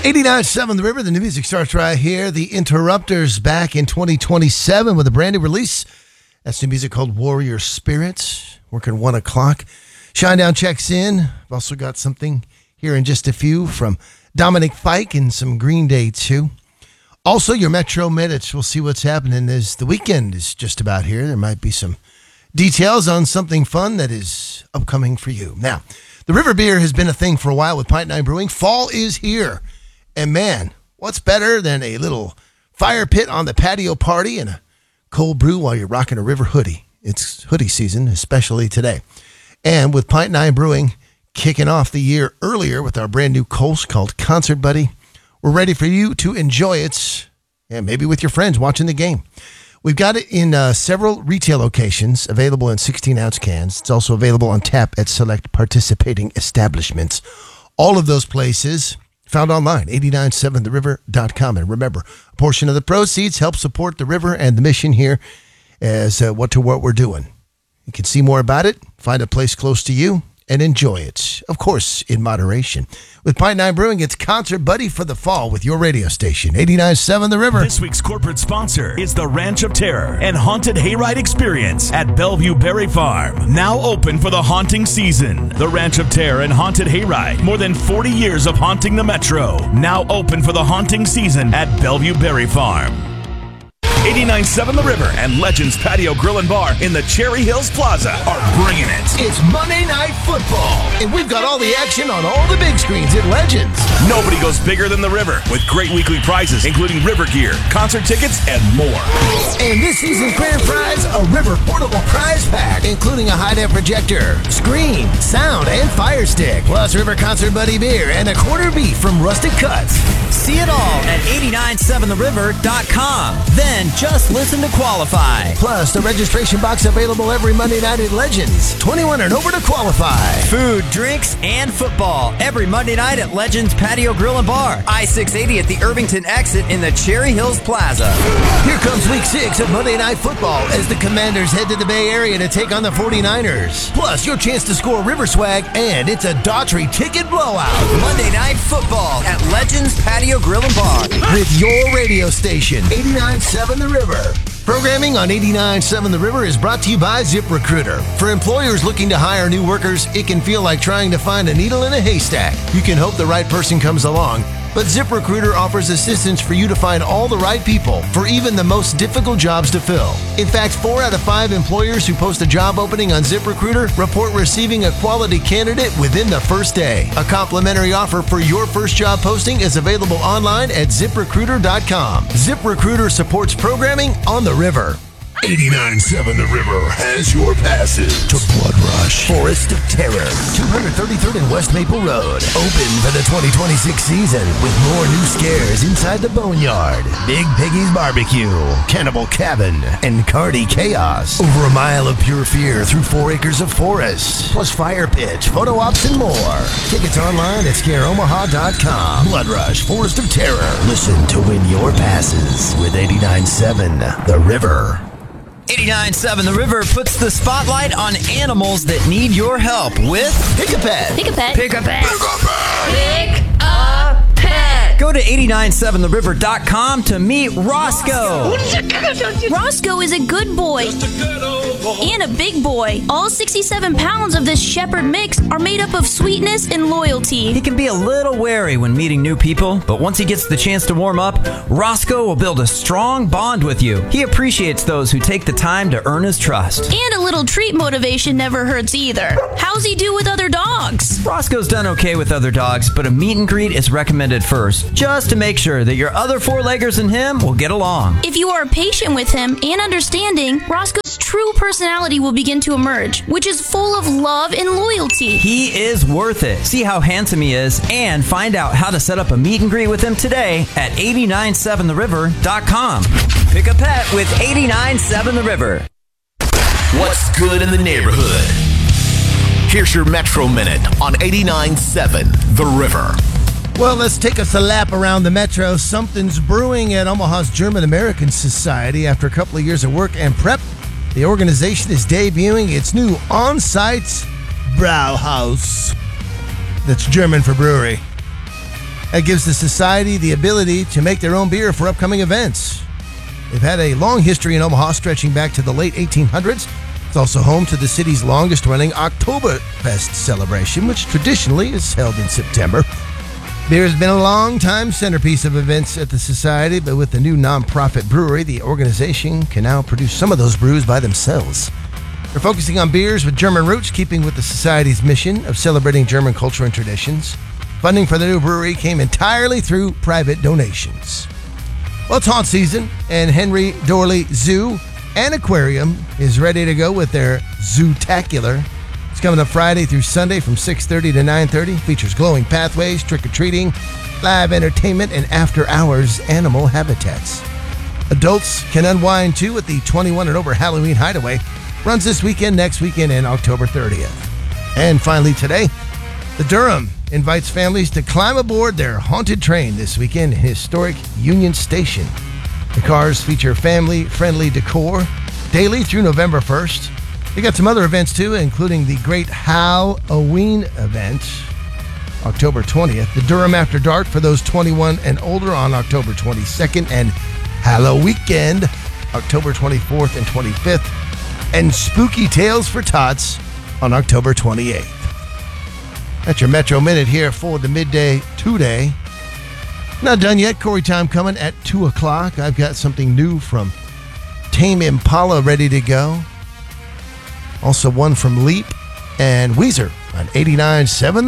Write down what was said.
89.7 The River. The new music starts right here. The Interrupters back in 2027 with a brand new release. That's new music called Warrior Spirits. Working 1 o'clock. Shinedown checks in. I've also got something here in just a few from Dominic Fike and some Green Day too. Also, your Metro Minutes. We'll see what's happening as the weekend is just about here. There might be some details on something fun that is upcoming for you. Now, the River Beer has been a thing for a while with Pint 9 Brewing. Fall is here. And man, what's better than a little fire pit on the patio party and a cold brew while you're rocking a River hoodie? It's hoodie season, especially today. And with Pint 9 Brewing kicking off the year earlier with our brand new Kolsch called Concert Buddy, we're ready for you to enjoy it, and maybe with your friends watching the game. We've got it in several retail locations, available in 16-ounce cans. It's also available on tap at select participating establishments. All of those places found online, 897theriver.com. And remember, a portion of the proceeds help support the River and the mission here as what we're doing. You can see more about it, find a place close to you, and enjoy it. Of course, in moderation. With Pint 9 Brewing, it's Concert Buddy for the fall with your radio station, 89.7 The River. This week's corporate sponsor is the Ranch of Terror and Haunted Hayride Experience at Bellevue Berry Farm. Now open for the haunting season. The Ranch of Terror and Haunted Hayride. More than 40 years of haunting the Metro. Now open for the haunting season at Bellevue Berry Farm. 89.7 The River and Legends Patio Grill and Bar in the Cherry Hills Plaza are bringing it. It's Monday Night Football, and we've got all the action on all the big screens at Legends. Nobody goes bigger than the River with great weekly prizes, including River gear, concert tickets, and more. And this season's grand prize, a River portable prize pack, including a high-def projector, screen, sound, and fire stick, plus River Concert Buddy beer and a quarter beef from Rustic Cuts. See it all at 897theriver.com. Then just listen to qualify. Plus, the registration box available every Monday night at Legends. 21 and over to qualify. Food, drinks, and football every Monday night at Legends Patio Grill and Bar. I-680 at the Irvington exit in the Cherry Hills Plaza. Here comes week 6 of Monday Night Football as the Commanders head to the Bay Area to take on the 49ers. Plus, your chance to score River swag, and it's a Daughtry ticket blowout. Monday Night Football at Legends Patio Grill and Bar. With your radio station, 89.7 The River. Programming on 89.7 The River is brought to you by ZipRecruiter. For employers looking to hire new workers, it can feel like trying to find a needle in a haystack. You can hope the right person comes along, but ZipRecruiter offers assistance for you to find all the right people for even the most difficult jobs to fill. In fact, 4 out of 5 employers who post a job opening on ZipRecruiter report receiving a quality candidate within the first day. A complimentary offer for your first job posting is available online at ZipRecruiter.com. ZipRecruiter supports programming on the River. 89.7 The River has your passes to Blood Rush, Forest of Terror, 233rd and West Maple Road. Open for the 2026 season with more new scares inside the Boneyard, Big Piggy's Barbecue, Cannibal Cabin, and Cardi Chaos. Over a mile of pure fear through 4 acres of forest, plus fire pit, photo ops, and more. Tickets online at scareomaha.com. Blood Rush, Forest of Terror. Listen to win your passes with 89.7 The River. 89.7 The River puts the spotlight on animals that need your help with Pick a Pet. Pick a pet. Pick a Pet. Pick a pet. Go to 897theriver.com to meet Roscoe. Roscoe is a good boy and a big boy. All 67 pounds of this shepherd mix are made up of sweetness and loyalty. He can be a little wary when meeting new people, but once he gets the chance to warm up, Roscoe will build a strong bond with you. He appreciates those who take the time to earn his trust. And a little treat motivation never hurts either. How's he do with other dogs? Roscoe's done okay with other dogs, but a meet and greet is recommended first, just to make sure that your other 4-leggers and him will get along. If you are patient with him and understanding, Roscoe's true personality will begin to emerge, which is full of love and loyalty. He is worth it. See how handsome he is and find out how to set up a meet and greet with him today at 897theriver.com. Pick a pet with 89.7 The River. What's good in the neighborhood? Here's your Metro Minute on 89.7 The River. Well, let's take us a lap around the Metro. Something's brewing at Omaha's German-American Society. After a couple of years of work and prep, the organization is debuting its new on-site Brauhaus. That's German for brewery. That gives the society the ability to make their own beer for upcoming events. They've had a long history in Omaha stretching back to the late 1800s. It's also home to the city's longest-running Oktoberfest celebration, which traditionally is held in September. Beer has been a long-time centerpiece of events at the Society, but with the new nonprofit brewery, the organization can now produce some of those brews by themselves. They're focusing on beers with German roots, keeping with the Society's mission of celebrating German culture and traditions. Funding for the new brewery came entirely through private donations. Well, it's haunt season, and Henry Dorley Zoo and Aquarium is ready to go with their Zootacular. It's coming up Friday through Sunday from 6:30 to 9:30. Features glowing pathways, trick-or-treating, live entertainment, and after-hours animal habitats. Adults can unwind, too, at the 21 and over Halloween Hideaway. Runs this weekend, next weekend, and October 30th. And finally today, the Durham invites families to climb aboard their haunted train this weekend in historic Union Station. The cars feature family-friendly decor daily through November 1st. They got some other events, too, including the Great Halloween event, October 20th. The Durham After Dark for those 21 and older on October 22nd. And Halloween Weekend, October 24th and 25th. And Spooky Tales for Tots on October 28th. That's your Metro Minute here for the midday today. Not done yet. Corey time coming at 2 o'clock. I've got something new from Tame Impala ready to go. Also one from Leap and Weezer on 89.7